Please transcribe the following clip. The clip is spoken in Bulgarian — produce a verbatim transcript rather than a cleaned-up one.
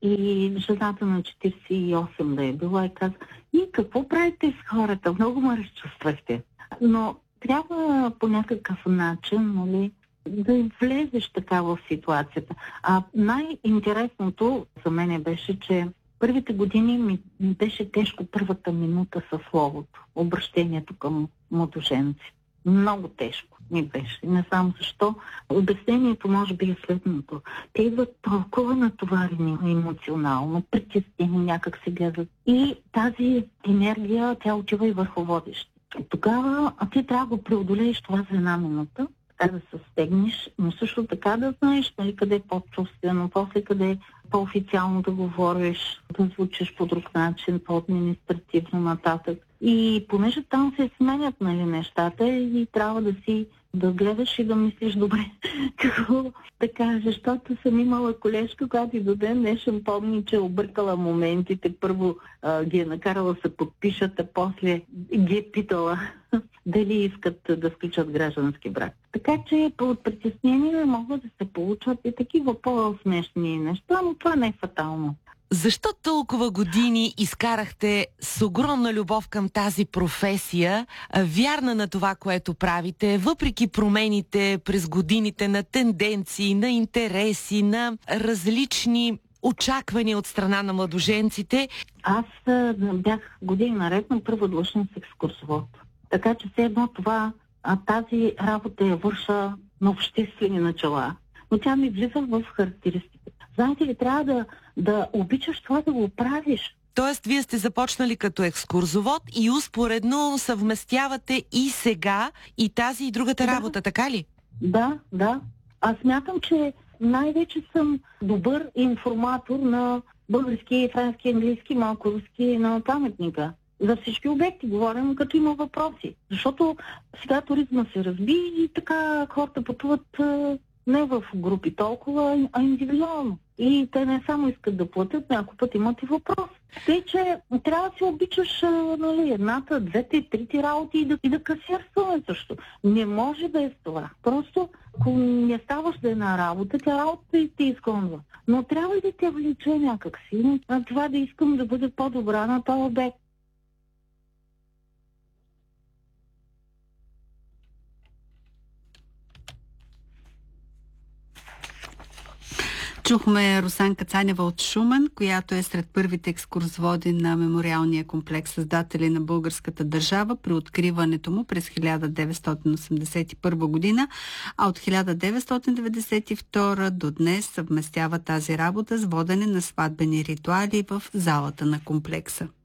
и жената на четиридесет и осем да е била и каза: и какво правите с хората? Много ме разчувствахте. Но трябва по някакъв начин, нали, да влезеш така в ситуацията. А най-интересното за мен беше, че първите години ми беше тежко първата минута със словото, обращението към младоженци. Много тежко ми беше. Не знам защо. Обяснението може би е следното. Те идват толкова натоварени емоционално, притеснени, някак се гледат. И тази енергия, тя отива и върху водещ. Тогава а ти трябва да го преодолееш това за една минута, така да се стегнеш, но също така да знаеш, нали, къде е по-чувствено, после къде е по-официално да говориш, да звучиш по друг начин, по-административно нататък. И понеже там се сменят, нали, нещата и трябва да си да гледаш и да мислиш добре какво да кажеш, защото съм имала колежка, която и до ден днешен помни, че е объркала моментите. Първо а, ги е накарала да се подпишат, а после ги е питала дали искат да сключат граждански брак. Така че от притеснение могат да се получат и такива по-смешни неща, но това не е фатално. Защо толкова години изкарахте с огромна любов към тази професия, вярна на това, което правите, въпреки промените през годините на тенденции, на интереси, на различни очаквания от страна на младоженците? Аз бях години наред на първа длъжност екскурсовод. Така че все едно това, а тази работа я върша на обществени начала. Но тя ми влиза в характеристиката. Знаете ли, трябва да, да обичаш това да го правиш. Тоест, вие сте започнали като екскурзовод и успоредно съвместявате и сега и тази и другата да. работа, така ли? Да, да. Аз смятам, че най-вече съм добър информатор на български, френски, английски, малко руски на паметника. За всички обекти говорим, като има въпроси. Защото сега туризма се разби и така хората пътуват не в групи толкова, а индивидуално. И те не само искат да платят, някой път имат и въпрос. Тъй, че трябва да си обичаш, нали, едната, двете, трите работи и да, и да касирстваме също. Не може да е с това. Просто, ако не ставаш да е на работа, тя работа и те изгонва. Но трябва и да те влече някакси. А това да искам да бъде по-добра на този обект. Чухме Русанка Цанева от Шумен, която е сред първите екскурзоводи на мемориалния комплекс, създатели на българската държава при откриването му през хиляда деветстотин осемдесет и първа година, а от хиляда деветстотин деветдесет и втора до днес съвместява тази работа с водене на сватбени ритуали в залата на комплекса.